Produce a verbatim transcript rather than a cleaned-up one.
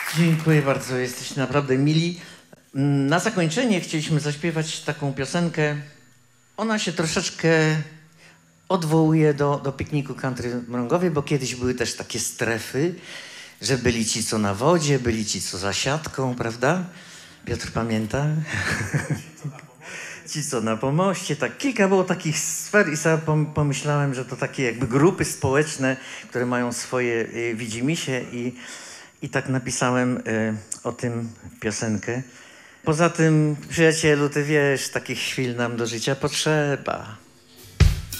Dziękuję bardzo, jesteście naprawdę mili. Na zakończenie chcieliśmy zaśpiewać taką piosenkę. Ona się troszeczkę odwołuje do, do pikniku country w Mrągowie, bo kiedyś były też takie strefy, że byli ci, co na wodzie, byli ci, co za siatką, prawda? Piotr pamięta? Ci, co na pomoście, tak kilka było takich sfer i sobie pomyślałem, że to takie jakby grupy społeczne, które mają swoje y, widzimisię i, i tak napisałem y, o tym piosenkę. Poza tym, przyjacielu, ty wiesz, takich chwil nam do życia potrzeba.